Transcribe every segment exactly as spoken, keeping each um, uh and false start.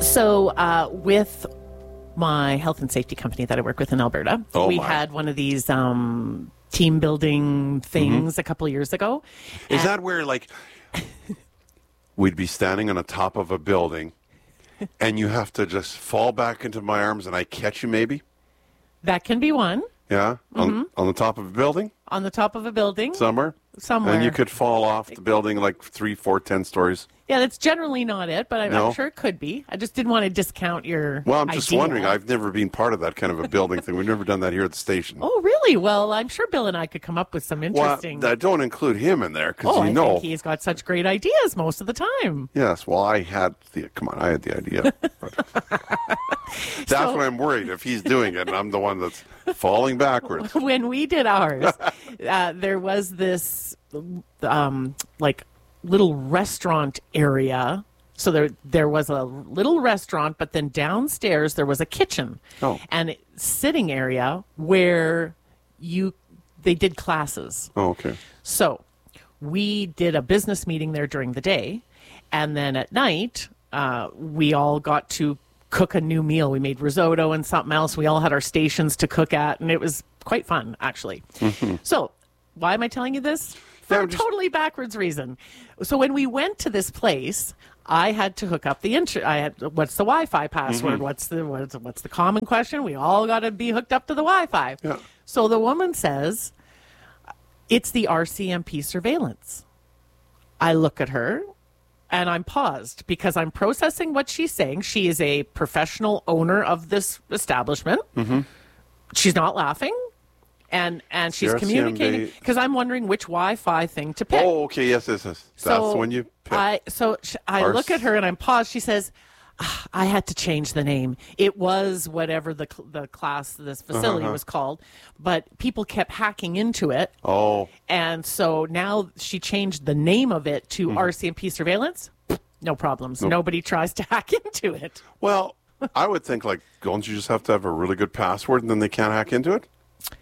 So uh, with my health and safety company that I work with in Alberta, Oh, we my. had one of these um, team building things a couple of years ago. Is And- that where, like, we'd be standing on the top of a building and you have to just fall back into my arms and I catch you maybe? That can be one Yeah? On, on the top of a building on the top of a building somewhere? somewhere. And you could fall off the building like three, four, ten stories. Yeah, that's generally not it, but I'm, No? I'm sure it could be. I just didn't want to discount your Well, I'm just idea. wondering. I've never been part of that kind of a building thing. We've never done that here at the station. Oh, really? Well, I'm sure Bill and I could come up with some well, interesting... I don't include him in there because oh, you I know. think he's got such great ideas most of the time. Yes, well, I had the come on, I had the idea. That's So- what I'm worried if he's doing it, and I'm the one that's falling backwards. When we did ours, uh, there was this um, like little restaurant area. So there there was a little restaurant, but then downstairs there was a kitchen Oh. and a sitting area where you they did classes. Oh, okay. So we did a business meeting there during the day, and then at night uh, we all got to cook a new meal. We made risotto and something else. We all had our stations to cook at, and it was quite fun, actually. So why am I telling you this? For Yeah, a I'm just- totally backwards reason. So when we went to this place, I had to hook up the inter- I had what's the Wi-Fi password? What's the what's, what's the common question? We all got to be hooked up to the Wi-Fi. Yeah. So the woman says, it's the R C M P surveillance. I look at her and I'm paused because I'm processing what she's saying. She is a professional owner of this establishment. Mm-hmm. She's not laughing. And and she's R C M P communicating because I'm wondering which Wi-Fi thing to pick. Oh, okay. Yes, yes, yes. That's So the one you picked. I so sh- I Our look at her and I'm paused. She says, "Ah, "I had to change the name. It was whatever the cl- the class this facility was called, but people kept hacking into it, oh, and so now she changed the name of it to Mm-hmm. R C M P surveillance. No problems. Nobody tries to hack into it. well, I would think, like, don't you just have to have a really good password and then they can't hack into it?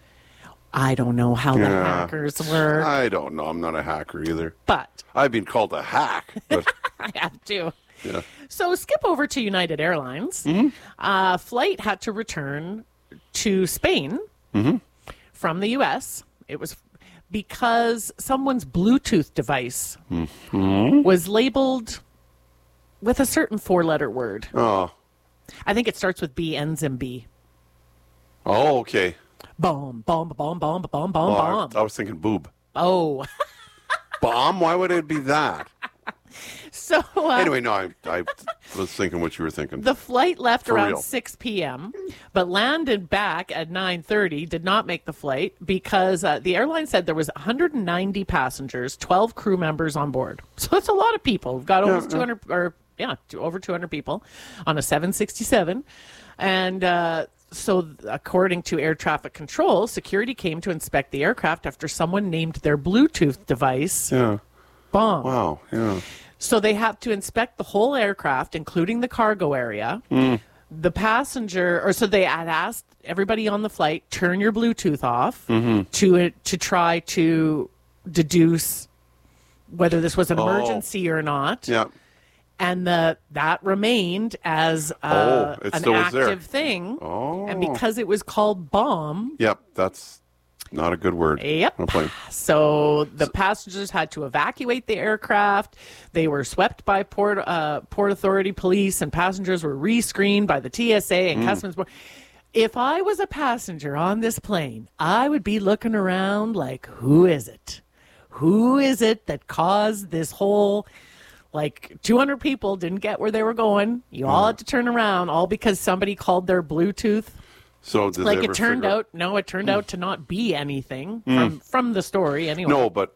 I don't know how the Yeah. hackers work, I don't know. I'm not a hacker either. but I've been called a hack, but I have to. yeah. So skip over to United Airlines. Mm-hmm. Uh, flight had to return to Spain Mm-hmm. from the U S. It was because someone's Bluetooth device Mm-hmm. was labeled with a certain four-letter word. Oh, I think it starts with B, ends in B. oh, okay. Boom, boom, boom, boom, boom, boom, Oh, I, boom. I was thinking boob. Oh, Bomb? Why would it be that? so uh, Anyway, no, I, I was thinking what you were thinking. the flight left For around real. six p.m., but landed back at nine thirty, did not make the flight because uh, the airline said there was one hundred ninety passengers, twelve crew members on board. So that's a lot of people. We've got almost yeah. two hundred, or yeah, two- over two hundred people on a seven sixty-seven. And uh, so according to air traffic control, security came to inspect the aircraft after someone named their Bluetooth device yeah. bomb. Wow. Yeah. So they have to inspect the whole aircraft, including the cargo area. The passenger, or so they had asked everybody on the flight, turn your Bluetooth off to to try to deduce whether this was an Oh. emergency or not. Yeah. And the that remained as uh, Oh, it an still was there. active thing. Oh. And because it was called bomb, Yep. That's not a good word. Yep. On a plane. so the passengers had to evacuate the aircraft. They were swept by port uh, port authority police, and passengers were re-screened by the T S A and Customs Board. If I was a passenger on this plane, I would be looking around like, who is it? Who is it that caused this whole, like, two hundred people didn't get where they were going. You all had to turn around, all because somebody called their Bluetooth. So did Like, they it ever turned figure out, no, it turned out to not be anything from, from the story anyway. No, but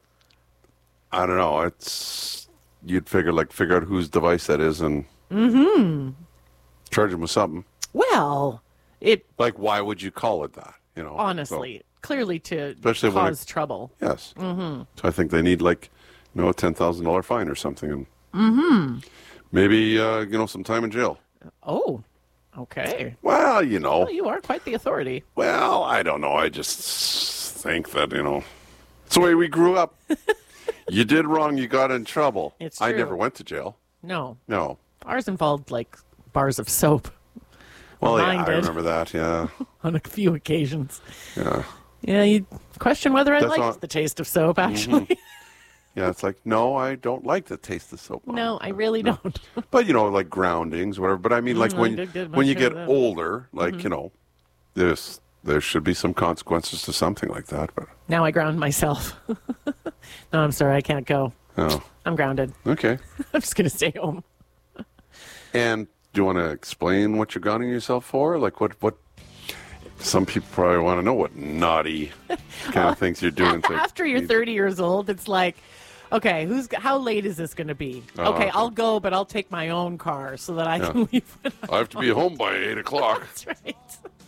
I don't know. It's you'd figure like figure out whose device that is and Mm-hmm. charge them with something. Well, it, Like, why would you call it that? You know, honestly, clearly to Especially when cause it- trouble. So, yes. Mm-hmm. So I think they need like, you know, a ten thousand dollar fine or something, and mm-hmm. maybe uh, you know some time in jail. Oh, okay. Well, you know, Well, you are quite the authority. well, I don't know. I just think that you know, it's the way we grew up. You did wrong, you got in trouble. It's I true. never went to jail. No, No. ours involved like bars of soap. Well, yeah, Mine I did. remember that. Yeah, On a few occasions. yeah, Yeah, you question whether I That's liked all- the taste of soap, actually. yeah. It's like, no, I don't like the taste of soap. No, I really don't. But you know, like groundings, whatever. But I mean, like Mm, I when did get my when you share get of that. older, like you know, there's there should be some consequences to something like that. But Now I ground myself. No, I'm sorry, I can't go. oh, I'm grounded. okay. I'm just going to stay home. And do you want to explain what you're grounding yourself for? Like what what? Some people probably want to know what naughty kind of things you're doing. To After you're thirty years old, it's like, okay, who's how late is this going to be? Oh, okay, okay. I'll go, but I'll take my own car so that I Yeah. can leave. I have to be home by eight o'clock. That's right.